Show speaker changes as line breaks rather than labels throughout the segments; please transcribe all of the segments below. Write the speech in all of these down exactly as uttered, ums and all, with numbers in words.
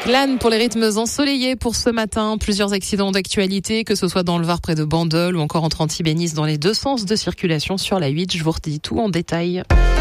Clan pour les rythmes ensoleillés pour ce matin. Plusieurs accidents d'actualité, que ce soit dans le Var près de Bandol ou encore entre Antibes et Nice dans les deux sens de circulation sur la huit. Je vous redis tout en détail.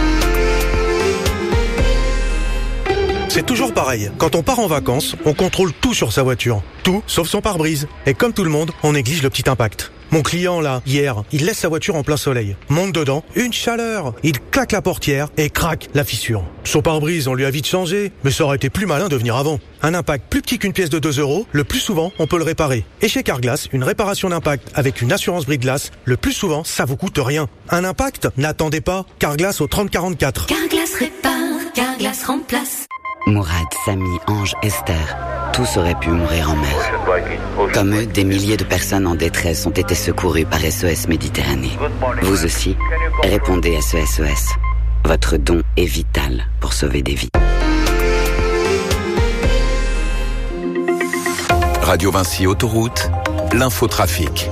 C'est toujours pareil. Quand on part en vacances, on contrôle tout sur sa voiture. Tout, sauf son pare-brise. Et comme tout le monde, on néglige le petit impact. Mon client, là, hier, il laisse sa voiture en plein soleil. Monte dedans, une chaleur. Il claque la portière et craque la fissure. Son pare-brise, on lui a vite changé, mais ça aurait été plus malin de venir avant. Un impact plus petit qu'une pièce de deux euros, le plus souvent, on peut le réparer. Et chez Carglass, une réparation d'impact avec une assurance brise-glace, le plus souvent, ça vous coûte rien. Un impact? N'attendez pas. Carglass au trente quarante-quatre.
Carglass répare, Carglass remplace.
Mourad, Samy, Ange, Esther, tous auraient pu mourir en mer. Comme eux, des milliers de personnes en détresse ont été secourues par S O S Méditerranée. Vous aussi, répondez à ce S O S. Votre don est vital pour sauver des vies.
Radio Vinci Autoroute, l'infotrafic.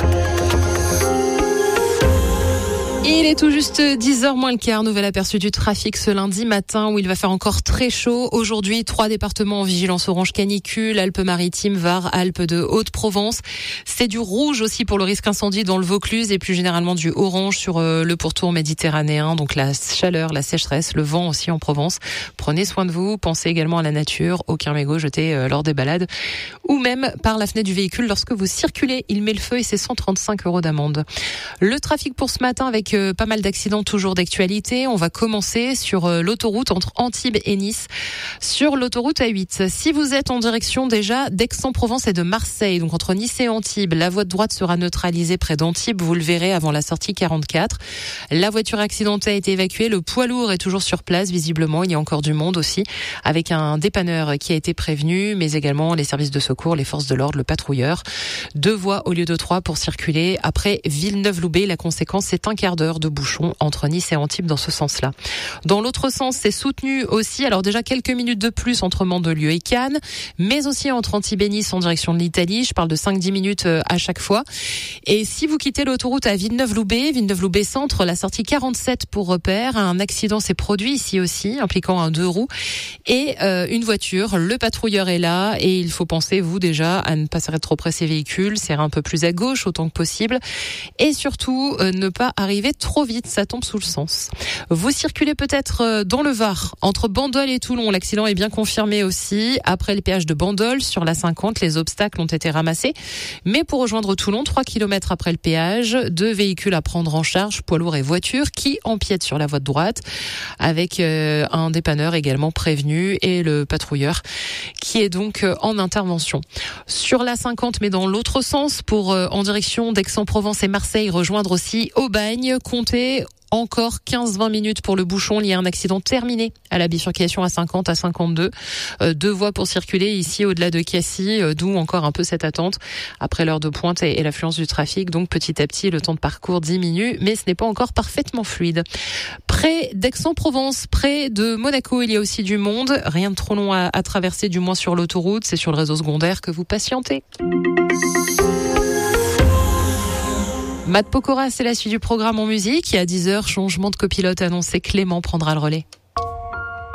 Il est tout juste dix heures moins le quart, nouvel aperçu du trafic ce lundi matin où il va faire encore très chaud. Aujourd'hui, trois départements en vigilance orange canicule, Alpes-Maritimes, Var, Alpes de Haute-Provence. C'est du rouge aussi pour le risque incendie dans le Vaucluse et plus généralement du orange sur le pourtour méditerranéen. Donc la chaleur, la sécheresse, le vent aussi en Provence. Prenez soin de vous, pensez également à la nature, aucun mégot jeté lors des balades ou même par la fenêtre du véhicule lorsque vous circulez. Il met le feu et c'est cent trente-cinq euros d'amende. Le trafic pour ce matin avec Euh, pas mal d'accidents toujours d'actualité. On va commencer sur euh, l'autoroute entre Antibes et Nice. Sur l'autoroute A huit, si vous êtes en direction déjà d'Aix-en-Provence et de Marseille, donc entre Nice et Antibes, la voie de droite sera neutralisée près d'Antibes, vous le verrez avant la sortie quarante-quatre. La voiture accidentée a été évacuée, le poids lourd est toujours sur place, visiblement, il y a encore du monde aussi, avec un dépanneur qui a été prévenu, mais également les services de secours, les forces de l'ordre, le patrouilleur. Deux voies au lieu de trois pour circuler. Après Villeneuve-Loubet, la conséquence, c'est un quart d'heure de bouchon entre Nice et Antibes dans ce sens-là. Dans l'autre sens, c'est soutenu aussi. Alors déjà quelques minutes de plus entre Mandelieu et Cannes, mais aussi entre Antibes et Nice en direction de l'Italie. Je parle de cinq à dix minutes à chaque fois. Et si vous quittez l'autoroute à Villeneuve-Loubet, Villeneuve-Loubet Centre, la sortie quarante-sept pour repère, un accident s'est produit ici aussi, impliquant un deux roues et euh, une voiture. Le patrouilleur est là et il faut penser, vous déjà, à ne pas s'arrêter trop près ces véhicules, serrer un peu plus à gauche autant que possible et surtout euh, ne pas arriver trop vite, ça tombe sous le sens. Vous circulez peut-être dans le Var, entre Bandol et Toulon. L'accident est bien confirmé aussi. Après le péage de Bandol, sur la cinquante, les obstacles ont été ramassés. Mais pour rejoindre Toulon, trois kilomètres après le péage, deux véhicules à prendre en charge, poids lourds et voitures, qui empiètent sur la voie de droite, avec euh, un dépanneur également prévenu et le patrouilleur qui est donc euh, en intervention. Sur la cinquante, mais dans l'autre sens, pour euh, en direction d'Aix-en-Provence et Marseille, rejoindre aussi Aubagne, comptez encore quinze à vingt minutes pour le bouchon. Il y a un accident terminé à la bifurcation à cinquante à cinquante-deux. Euh, deux voies pour circuler ici au-delà de Cassis, euh, d'où encore un peu cette attente après l'heure de pointe et, et l'affluence du trafic. Donc petit à petit, le temps de parcours diminue, mais ce n'est pas encore parfaitement fluide. Près d'Aix-en-Provence, près de Monaco, il y a aussi du monde. Rien de trop long à, à traverser, du moins sur l'autoroute. C'est sur le réseau secondaire que vous patientez. Matt Pokora, c'est la suite du programme en musique. Et à dix heures, changement de copilote annoncé, Clément prendra le relais.